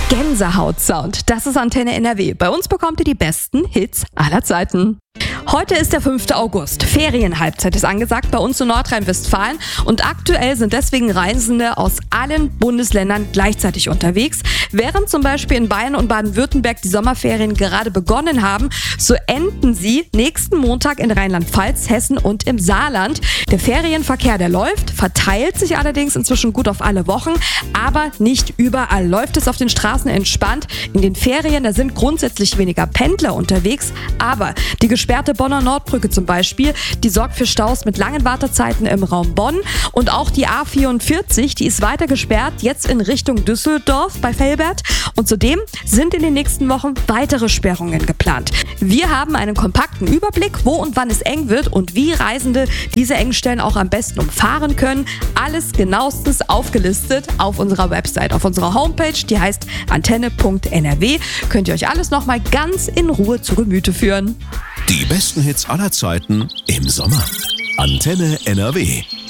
Gänsehaut-Sound. Das ist Antenne NRW. Bei uns bekommt ihr die besten Hits aller Zeiten. Heute ist der 5. August. Ferienhalbzeit ist angesagt bei uns in Nordrhein-Westfalen und aktuell sind deswegen Reisende aus allen Bundesländern gleichzeitig unterwegs. Während zum Beispiel in Bayern und Baden-Württemberg die Sommerferien gerade begonnen haben, so enden sie nächsten Montag in Rheinland-Pfalz, Hessen und im Saarland. Der Ferienverkehr, der läuft, verteilt sich allerdings inzwischen gut auf alle Wochen, aber nicht überall läuft es auf den Straßen entspannt. In den Ferien, da sind grundsätzlich weniger Pendler unterwegs, aber die gesperrte Bonner Nordbrücke zum Beispiel, die sorgt für Staus mit langen Wartezeiten im Raum Bonn. Und auch die A44, die ist weiter gesperrt, jetzt in Richtung Düsseldorf bei Velbert. Und zudem sind in den nächsten Wochen weitere Sperrungen geplant. Wir haben einen kompakten Überblick, wo und wann es eng wird und wie Reisende diese Engstellen auch am besten umfahren können. Alles genauestens aufgelistet auf unserer Website, auf unserer Homepage, die heißt antenne.nrw. Könnt ihr euch alles nochmal ganz in Ruhe zu Gemüte führen. Die besten Hits aller Zeiten im Sommer. Antenne NRW.